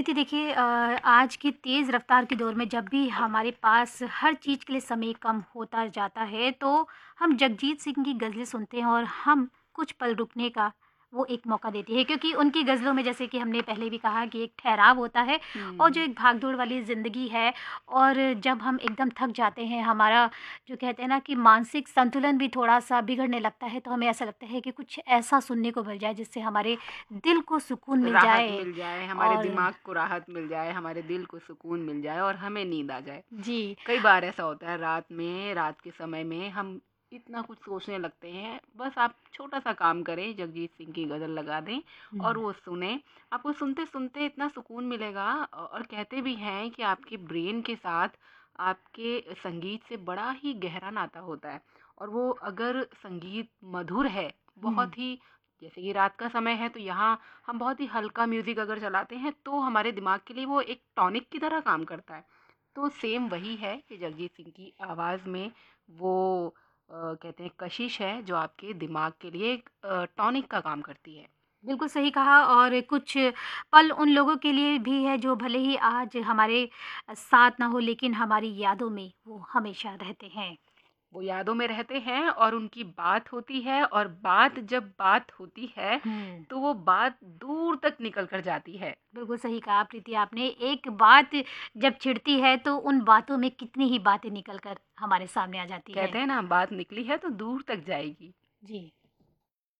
प्रीति देखिए आज की तेज़ रफ्तार के दौर में जब भी हमारे पास हर चीज़ के लिए समय कम होता जाता है तो हम जगजीत सिंह की गज़लें सुनते हैं और हम कुछ पल रुकने का वो एक मौका देती है क्योंकि उनकी गज़लों में जैसे कि हमने पहले भी कहा कि एक ठहराव होता है और जो हुँ। एक भागदौड़ वाली ज़िंदगी है और जब हम एकदम थक जाते हैं हमारा जो कहते हैं ना कि मानसिक संतुलन भी थोड़ा-सा बिगड़ने लगता है तो हमें ऐसा लगता है कि कुछ ऐसा सुनने को मिल जाए जिससे हमारे दिल को सुकून मिल राहत जाए मिल जाए, हमारे और दिमाग को राहत मिल जाए, हमारे दिल को सुकून मिल जाए और हमें नींद आ जाए। जी। कई बार ऐसा होता है रात के समय में हम इतना कुछ सोचने लगते हैं, बस आप छोटा-सा काम करें, जगजीत सिंह की गज़ल लगा दें हुँ। और वो सुनें। आपको सुनते-सुनते इतना सुकून मिलेगा और कहते भी हैं कि आपके ब्रेन के साथ आपके संगीत से बड़ा ही गहरा नाता होता है और वो अगर संगीत मधुर है, हुँ। बहुत ही जैसे कि रात का समय है तो यहाँ हम बहुत ही हल्का म्यूज़िक अगर चलाते हैं तो हमारे दिमाग के लिए वो एक टॉनिक की तरह काम करता है। तो सेम वही है कि जगजीत सिंह की आवाज़ में वो कहते हैं कशिश है जो आपके दिमाग के लिए एक टॉनिक का काम करती है। बिल्कुल सही कहा और कुछ पल उन लोगों के लिए भी है जो भले ही आज हमारे साथ ना हो लेकिन हमारी यादों में वो हमेशा रहते हैं। वो यादों में रहते हैं और उनकी बात होती है और बात जब बात होती है हुँ। तो वो बात दूर तक निकल कर जाती है। बिल्कुल सही कहा प्रीति आपने। एक बात जब छिड़ती है तो उन बातों में कितनी ही बातें निकल कर हमारे सामने आ जाती हैं। कहते हैं ना बात निकली है तो दूर तक जाएगी। जी।